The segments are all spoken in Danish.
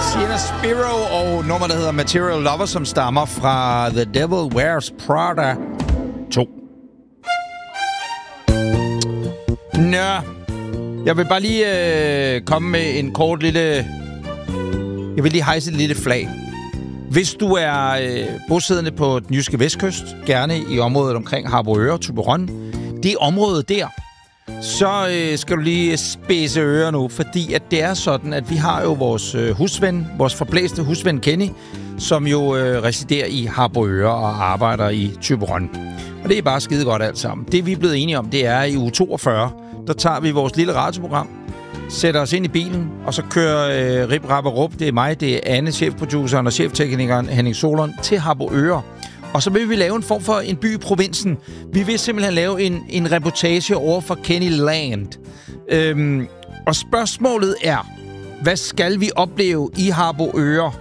Sienna Spiro og nummer, der hedder Material Lover, som stammer fra The Devil Wears Prada 2. Nå, jeg vil bare lige komme med en kort lille... Jeg vil lige hejse et lille flag. Hvis du er bosiddende på den jyske vestkyst, gerne i området omkring Harboøre og Thyborøn, det område der, så skal du lige spidse ører nu, fordi at det er sådan, at vi har jo vores husven, vores forblæste husven Kenny, som jo residerer i Harboøre og arbejder i Thyborøn. Og det er bare skide godt alt sammen. Det vi er blevet enige om, det er i uge 42, der tager vi vores lille radioprogram, sætter os ind i bilen, og så kører Rip Rap og Rup, det er mig, det er Anne, chefproduceren og chefteknikeren Henning Solon, til Harboøre. Og så vil vi lave en form for en by i provinsen. Vi vil simpelthen lave en reportage over for Kenny Land. Og spørgsmålet er, hvad skal vi opleve i Harboøre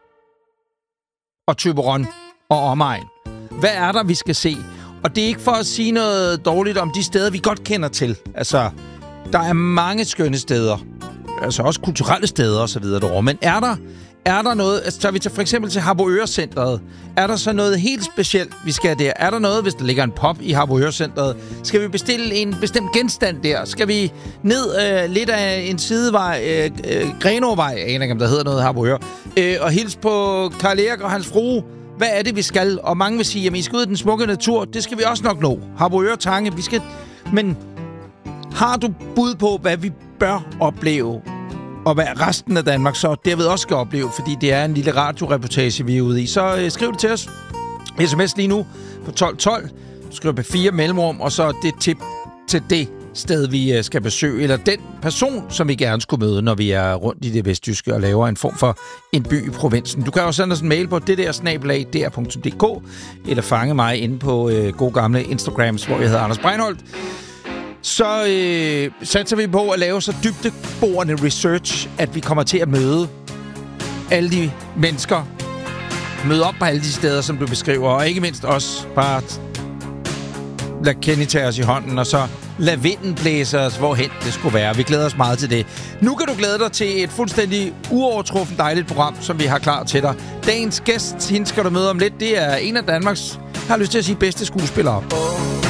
og Thyborøn og omegn? Hvad er der, vi skal se? Og det er ikke for at sige noget dårligt om de steder, vi godt kender til. Altså, der er mange skønne steder. Altså også kulturelle steder og så videre derovre. Men er der noget... Altså, tager vi for eksempel til Harboøre-centret. Er der så noget helt specielt, vi skal der? Er der noget, hvis der ligger en pop i Harboøre-centret? Skal vi bestille en bestemt genstand der? Skal vi ned lidt af en sidevej, Grenåvej, jeg aner ikke, om der hedder noget Harboøre, og hilse på Karl Erik og hans frue? Hvad er det, vi skal? Og mange vil sige, jamen I skal ud i den smukke natur. Det skal vi også nok nå. Harboøre, Tange, vi skal... Men har du bud på, hvad vi bør opleve? Og hvad resten af Danmark så derved også skal opleve, fordi det er en lille radioreportage, vi er ude i. Så skriv det til os. SMS lige nu på 1212. Skriv på 4 mellemrum, og så det tip til det sted, vi skal besøge. Eller den person, som vi gerne skulle møde, når vi er rundt i det vestjyske og laver en form for en by i provinsen. Du kan jo sende os en mail på det_der@dr.dk eller fange mig inde på gode gamle Instagrams, hvor jeg hedder Anders Breinholt. Så satser vi på at lave så dybdeborende research, at vi kommer til at møde alle de mennesker, møde op på alle de steder, som du beskriver, og ikke mindst også bare lad Kenny tage os i hånden, og så lad vinden blæse os, hvorhen det skulle være. Vi glæder os meget til det. Nu kan du glæde dig til et fuldstændig uovertruffent dejligt program, som vi har klar til dig. Dagens gæst, hende skal du møde om lidt, det er en af Danmarks, jeg har lyst til at sige, bedste skuespillere.